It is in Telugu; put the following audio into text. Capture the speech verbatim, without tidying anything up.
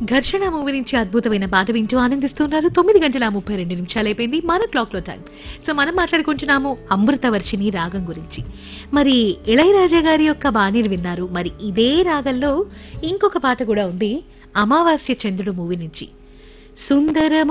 ఘర్షణ మూవీ నుంచి అద్భుతమైన పాట వింటూ ఆనందిస్తున్నారు. తొమ్మిది గంటల ముప్పై రెండు నిమిషాలు అయిపోయింది మన క్లాక్ లో టైం. సో మనం మాట్లాడుకుంటున్నాము అమృతవర్షిణి రాగం గురించి. మరి ఇళయరాజా గారి యొక్క బాణీలు విన్నారు. మరి ఇదే రాగంలో ఇంకొక పాట కూడా ఉంది, అమావాస్య చంద్రుడు మూవీ నుంచి. సుందర